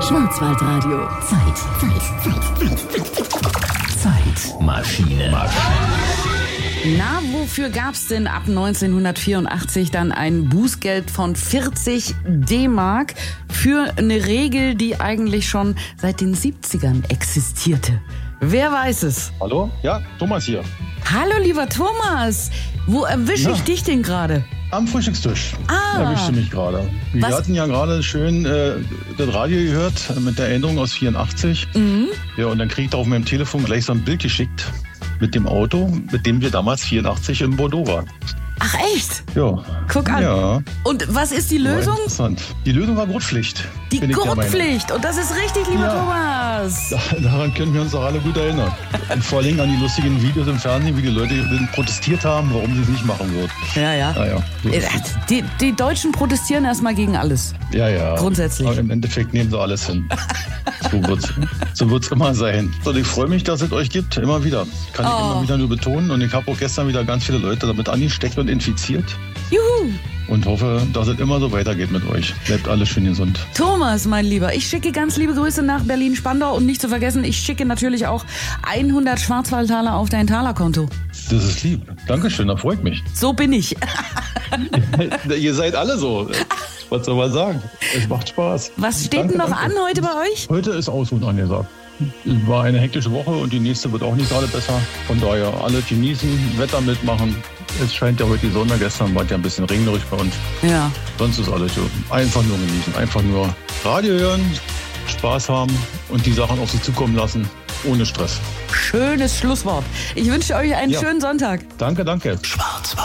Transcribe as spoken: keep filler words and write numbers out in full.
Schwarzwaldradio. Zeit, Zeit, Zeit, Zeit. Zeitmaschine. Na, wofür gab's denn ab neunzehnhundertvierundachtzig dann ein Bußgeld von vierzig D-Mark für eine Regel, die eigentlich schon seit den siebzigern existierte? Wer weiß es? Hallo? Ja, Thomas hier. Hallo, lieber Thomas. Wo erwische ich Ja. dich denn gerade? Am Frühstückstisch Ah. erwischte mich gerade. Wir Was? hatten ja gerade schön äh, das Radio gehört mit der Erinnerung aus vierundachtzig. Mhm. Ja, und dann kriegt er auf meinem Telefon gleich so ein Bild geschickt mit dem Auto, mit dem wir damals vierundachtzig in Bordeaux waren. Ach echt? Ja. Guck an. Ja. Und was ist die War Lösung? interessant. Die Lösung war Gurtpflicht. Die bin ich der Meinung. Gurtpflicht. Und das ist richtig, lieber Ja. Thomas. Da, daran können wir uns doch alle gut erinnern. Und vor allem an die lustigen Videos im Fernsehen, wie die Leute protestiert haben, warum sie es nicht machen würden. Ja, ja. Naja, so Äh, ist es. Die, die Deutschen protestieren erstmal gegen alles. Ja, ja. Grundsätzlich. Aber im Endeffekt nehmen sie alles hin. So wird's, so wird's immer sein. Und ich freue mich, dass es euch gibt, immer wieder. Kann ich Oh. immer wieder nur betonen. Und ich habe auch gestern wieder ganz viele Leute damit angesteckt und infiziert. Juhu. Und hoffe, dass es immer so weitergeht mit euch. Bleibt alle schön gesund. Thomas, mein Lieber, ich schicke ganz liebe Grüße nach Berlin-Spandau und nicht zu vergessen, ich schicke natürlich auch hundert Schwarzwaldtaler auf dein Talerkonto. Das ist lieb. Dankeschön, da freut mich. So bin ich. Ihr seid alle so. Was soll man sagen? Es macht Spaß. Was steht Danke, denn noch danke. an heute bei euch? Heute ist Ausruhen angesagt. Es war eine hektische Woche und die nächste wird auch nicht gerade besser. Von daher alle genießen, Wetter mitmachen. Es scheint ja heute die Sonne, gestern war es ja ein bisschen regnerisch bei uns. Ja. Sonst ist alles so. Einfach nur genießen, einfach nur Radio hören, Spaß haben und die Sachen auf sich zukommen lassen, ohne Stress. Schönes Schlusswort. Ich wünsche euch einen Ja. schönen Sonntag. Danke, danke. Schwarzwald.